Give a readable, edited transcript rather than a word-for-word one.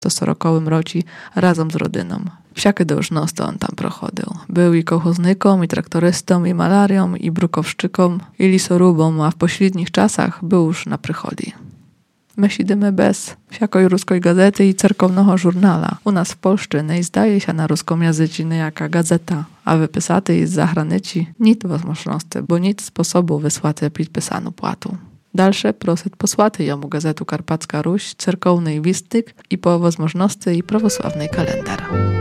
to 40 roci razem z rodyną. Всяке должносто on tam prochodził. Był i kołchoznyką, i traktorystą, i malarią, i brukowszczyką, i lisorubą, a w pośrednich czasach był już na przychodzi. My siedzimy bez всякої ruskiej gazety i cerkownego żurnala. U nas w Polsce nie zdaje się na ruską jazycie niejaka gazeta, a wypisaty jest z zagranicy nic możliwości, bo nic sposobu wysłaty podpisaną płatu. Dalsze prosit posłaty jomu gazetu Karpacka Ruś, cerkowny wistych i po możliwości i prawosławny kalendar.